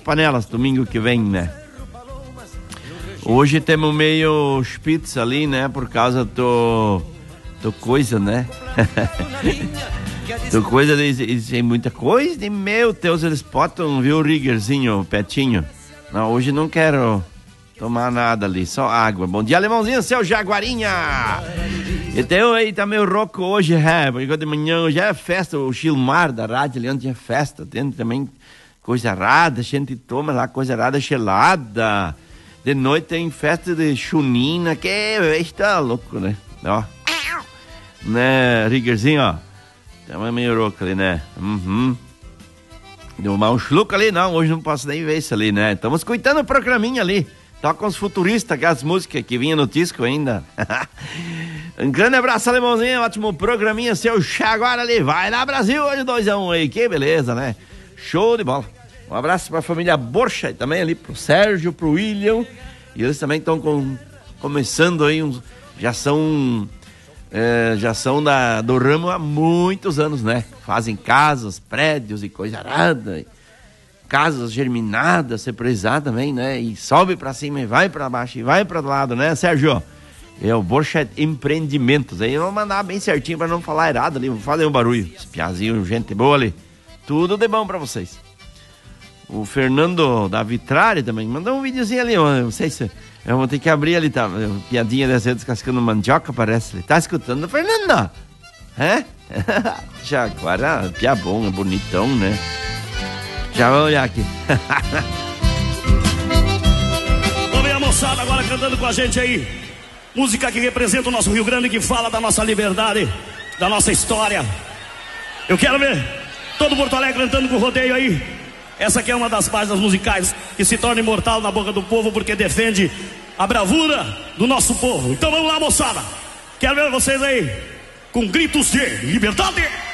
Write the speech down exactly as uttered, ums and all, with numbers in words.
panelas domingo que vem, né? Hoje temos meio spitz ali, né? Por causa do, do coisa, né? do coisa, tem muita coisa. E, meu Deus, eles botam, viu, o riggerzinho, petinho. Não, hoje não quero tomar nada ali, só água. Bom dia, alemãozinho, seu Jaguarinha. E tem aí, tá meio rouco hoje, é, porque de manhã já é festa, o Gilmar da rádio ali onde é festa, tem também coisa rada, a gente toma lá coisa rada gelada. De noite tem festa de chunina, que está louco, né? Ó, né, Riggerzinho, ó, tá meio rouco ali, né? Uhum. Deu mal um chluco ali, não, hoje não posso nem ver isso ali, né? Estamos escutando o programinha ali. Toca uns futuristas, aquelas músicas que vinha no disco ainda. Um grande abraço, alemãozinho, ótimo programinha, seu Jaguar ali. Vai lá, Brasil, hoje dois a um aí, que beleza, né? Show de bola. Um abraço pra família Borcha e também ali pro Sérgio, pro William. E eles também estão com, começando aí, uns, já são... É, já são da, do ramo há muitos anos, né? Fazem casas, prédios e coisa arada, casas germinadas, seprezar também, né? E sobe pra cima e vai pra baixo e vai pra lado, né, Sérgio? É o Borchat Empreendimentos. Aí eu vou mandar bem certinho pra não falar errado ali, vou fazer um barulho. Esse piazinho, gente boa ali. Tudo de bom pra vocês. O Fernando da Vitrari também mandou um videozinho ali, ó, não sei se... Eu vou ter que abrir ali, tá? Piadinha dessa descascando mandioca, parece. Ele tá escutando, Fernanda? É? Jaguara, pia bom, é bonitão, né? Já vou olhar aqui. Vamos ver a moçada agora cantando com a gente aí. Música que representa o nosso Rio Grande, que fala da nossa liberdade, da nossa história. Eu quero ver todo Porto Alegre cantando com o rodeio aí. Essa aqui é uma das páginas musicais que se torna imortal na boca do povo, porque defende a bravura do nosso povo. Então vamos lá, moçada. Quero ver vocês aí com gritos de liberdade.